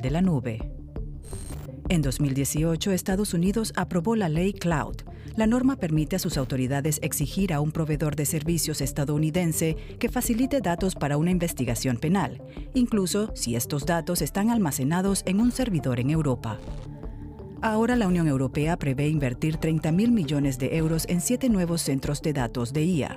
de la nube. En 2018, Estados Unidos aprobó la Ley Cloud. La norma permite a sus autoridades exigir a un proveedor de servicios estadounidense que facilite datos para una investigación penal, incluso si estos datos están almacenados en un servidor en Europa. Ahora la Unión Europea prevé invertir 30.000 millones de euros en 7 nuevos centros de datos de IA.